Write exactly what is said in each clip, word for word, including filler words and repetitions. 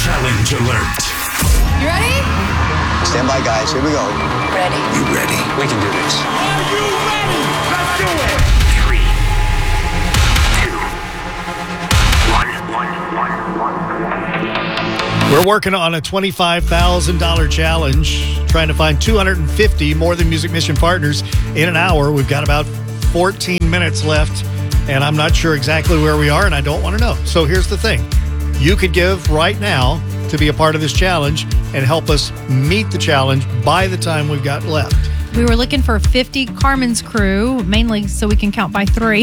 Challenge alert. You ready? Stand by, guys. Here we go. Ready. You ready? We can do this. Are you ready? Let's do it. Three, two, one, one, one, one. We're working on a twenty-five thousand dollars challenge, trying to find two hundred fifty More Than Music Mission partners in an hour. We've got about fourteen minutes left, and I'm not sure exactly where we are, and I don't want to know. So here's the thing. You could give right now to be a part of this challenge and help us meet the challenge by the time we've got left. We were looking for fifty Carmen's crew, mainly so we can count by three.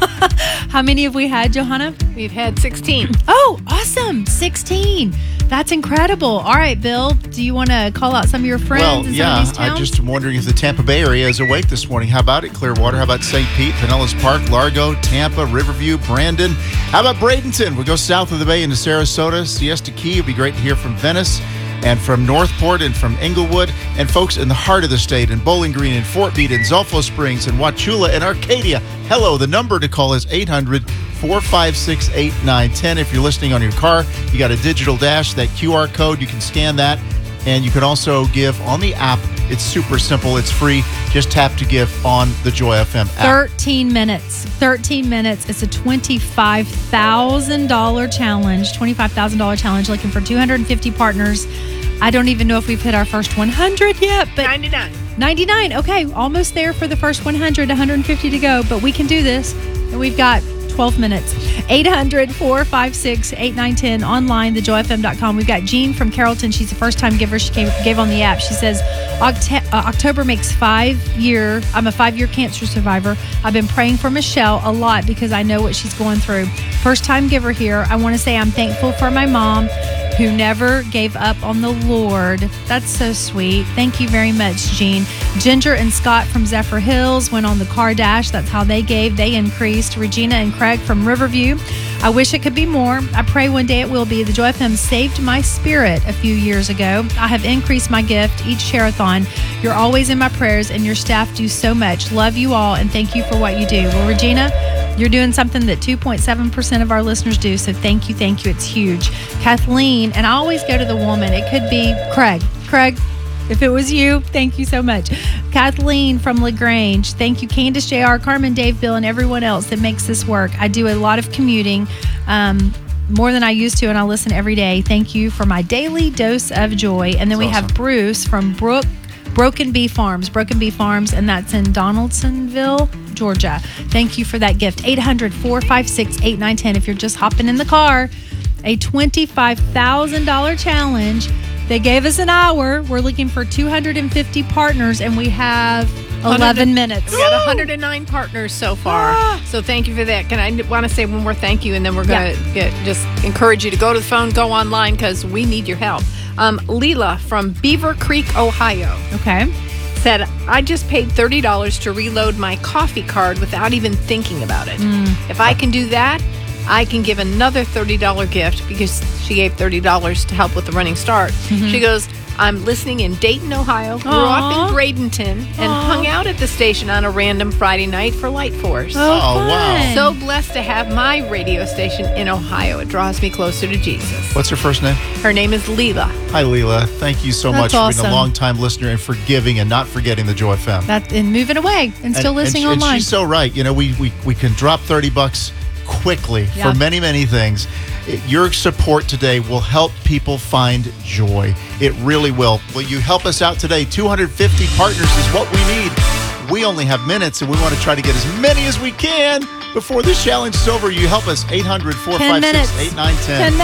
How many have we had, Johanna? We've had sixteen. Oh, awesome. sixteen. That's incredible. All right, Bill, do you want to call out some of your friends Well, in yeah, some of these towns? I just am wondering if the Tampa Bay area is awake this morning. How about it, Clearwater? How about Saint Pete, Pinellas Park, Largo, Tampa, Riverview, Brandon? How about Bradenton? We go south of the bay into Sarasota, Siesta Key. It'd be great to hear from Venice and from Northport and from Inglewood. And folks in the heart of the state, in Bowling Green, and Fort Meade, and Zolfo Springs, and Wauchula, and Arcadia. Hello, the number to call is eight hundred, four five six, eight nine one zero. If you're listening on your car, you got a digital dash, that Q R code, you can scan that. And you can also give on the app. It's super simple. It's free. Just tap to give on the Joy F M app. thirteen minutes. thirteen minutes. It's a twenty-five thousand dollars challenge. twenty-five thousand dollars challenge, looking for two hundred fifty partners. I don't even know if we've hit our first one hundred yet, but ninety-nine. ninety-nine. Okay, almost there for the first one hundred. one hundred fifty to go, but we can do this. And we've got twelve minutes. eight hundred, four five six, eight nine one zero. Online, the joy f m dot com. We've got Jean from Carrollton. She's a first-time giver. She came, gave on the app. She says, Oct- uh, October makes five year. I'm a five-year cancer survivor. I've been praying for Michelle a lot because I know what she's going through. First-time giver here. I want to say I'm thankful for my mom, who never gave up on the Lord. That's so sweet. Thank you very much, Jean. Ginger and Scott from Zephyr Hills went on the car dash. That's how they gave. They increased. Regina and Craig from Riverview. I wish it could be more. I pray one day it will be. The Joy F M saved my spirit a few years ago. I have increased my gift each share-a-thon. You're always in my prayers, and your staff do so much. Love you all, and thank you for what you do. Well, Regina, you're doing something that two point seven percent of our listeners do, so thank you, thank you. It's huge. Kathleen, and I always go to the woman. It could be Craig. Craig, if it was you, thank you so much. Kathleen from LaGrange, thank you. Candace, J R, Carmen, Dave, Bill, and everyone else that makes this work. I do a lot of commuting, um, more than I used to, and I listen every day. Thank you for my daily dose of joy. And then That's we awesome. have Bruce from Brook. Broken Bee Farms, Broken Bee Farms, and that's in Donaldsonville, Georgia. Thank you for that gift. eight hundred, four five six, eight nine one zero. If you're just hopping in the car, a twenty-five thousand dollars challenge. They gave us an hour. We're looking for two hundred fifty partners, and we have eleven minutes. We got one hundred nine partners so far. Ah. So thank you for that. Can I want to say one more thank you, and then we're going to Yeah. get just encourage you to go to the phone, go online, because we need your help. Um, Leela from Beaver Creek, Ohio, Okay. said, I just paid thirty dollars to reload my coffee card without even thinking about it. If I can do that, I can give another thirty dollars gift, because she gave thirty dollars to help with the running start. She goes, I'm listening in Dayton, Ohio, grew up Aw. in Bradenton, and Aw. hung out at the station on a random Friday night for Light Force. Oh, Oh, wow. fun. So blessed to have my radio station in Ohio. It draws me closer to Jesus. What's her first name? Her name is Leela. Hi, Leela. Thank you so That's much for being awesome. a long-time listener and for giving and not forgetting the Joy F M. That, and moving away and still listening and, online. And she's so right. You know, we, we, we can drop thirty bucks quickly Yeah. for many, many things. It- Your support today will help people find joy. It really will. Will you help us out today? two hundred fifty partners is what we need. We only have minutes, and we want to try to get as many as we can before this challenge is over. You help us. eight hundred, four five six, eight nine one zero. ten